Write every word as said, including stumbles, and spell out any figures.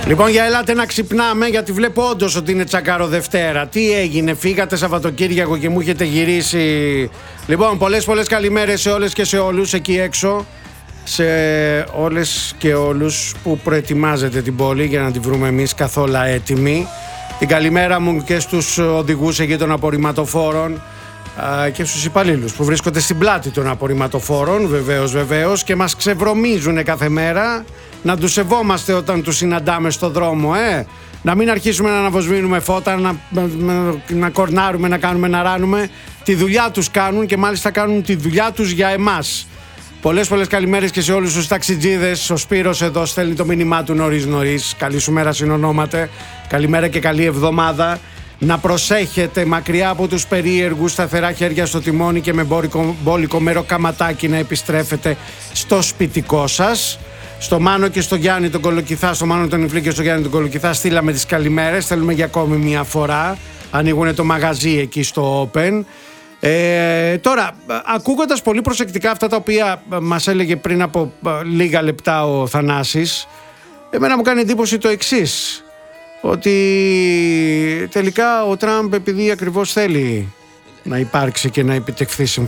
Λοιπόν, για ελάτε να ξυπνάμε, γιατί βλέπω όντως ότι είναι τσακάρο Δευτέρα. Τι έγινε, φύγατε Σαββατοκύριακο και μου έχετε γυρίσει? Λοιπόν, πολλές πολλές καλημέρες σε όλες και σε όλους εκεί έξω. Σε όλες και όλους που προετοιμάζετε την πόλη για να την βρούμε εμείς καθόλου έτοιμη. Την καλημέρα μου και στους οδηγούς εκεί των απορριμματοφόρων και στους υπαλλήλους που βρίσκονται στην πλάτη των απορριμματοφόρων, βεβαίως, βεβαίως, και μας ξεβρωμίζουν κάθε μέρα. Να τους σεβόμαστε όταν τους συναντάμε στο δρόμο, ε! Να μην αρχίσουμε να αναβοσβήνουμε φώτα, να, να, να κορνάρουμε, να κάνουμε, να ράνουμε. Τη δουλειά τους κάνουν και μάλιστα κάνουν τη δουλειά τους για εμάς. Πολλές πολλές καλημέρες και σε όλους τους ταξιτζίδες. Ο Σπύρος εδώ στέλνει το μήνυμά του νωρίς νωρίς. Καλή σου μέρα συνονόματε. Καλημέρα και καλή εβδομάδα. Να προσέχετε μακριά από τους περίεργους, σταθερά χέρια στο τιμόνι και με μπόλικο, μπόλικο μέρο καματάκι να επιστρέφετε στο σπιτικό σας. Στο Μάνο και στο Γιάννη τον Κολοκυθά, στο Μάνο τον Ιφλή και στο Γιάννη τον Κολοκυθά στείλαμε τις καλημέρες. Θέλουμε για ακόμη μια φορά. Ανοίγουν το μαγαζί εκεί στο Open. Ε, τώρα, ακούγοντας πολύ προσεκτικά αυτά τα οποία μας έλεγε πριν από λίγα λεπτά ο Θανάσης, εμένα μου κάνει εντύπωση το εξής, ότι τελικά ο Τραμπ, επειδή ακριβώς θέλει να υπάρξει και να επιτευχθεί